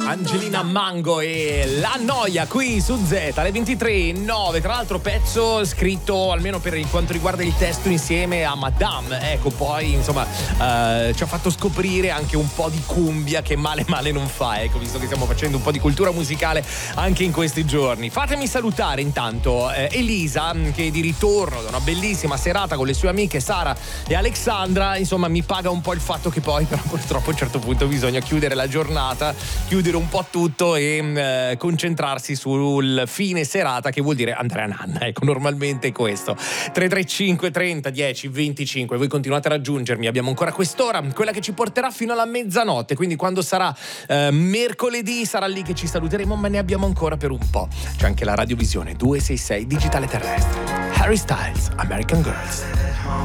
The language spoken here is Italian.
Angelina Mango e La Noia qui su Z alle 23:09. Tra l'altro pezzo scritto almeno per quanto riguarda il testo insieme a Madame. Ecco, poi insomma ci ha fatto scoprire anche un po' di cumbia che male non fa, ecco, visto che stiamo facendo un po' di cultura musicale anche in questi giorni. Fatemi salutare intanto Elisa, che è di ritorno da una bellissima serata con le sue amiche Sara e Alexandra. Insomma, mi paga un po' il fatto che poi però purtroppo a un certo punto bisogna chiudere la giornata, chiudere un po' tutto e concentrarsi sul fine serata, che vuol dire andare a nanna. Ecco, normalmente è questo. 335 30 10 25. Voi continuate a raggiungermi, abbiamo ancora quest'ora, quella che ci porterà fino alla mezzanotte, quindi quando sarà mercoledì sarà lì che ci saluteremo, ma ne abbiamo ancora per un po'. C'è anche la radiovisione 266 digitale terrestre. Harry Styles, American Girls.